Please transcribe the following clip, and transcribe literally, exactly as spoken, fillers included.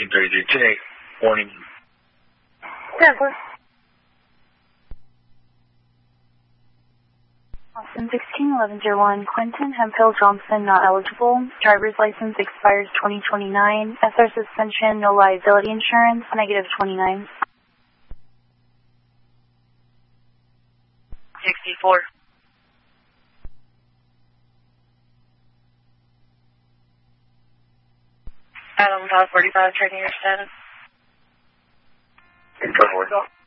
sixteen thirty-three, ten eight. Warning. ten four. Austin sixteen eleven zero one, Quentin Hemphill Johnson not eligible. Driver's license expires twenty twenty-nine. S R suspension, no liability insurance, negative twenty-nine. sixty-four. Adam five forty-five, training your status. Control.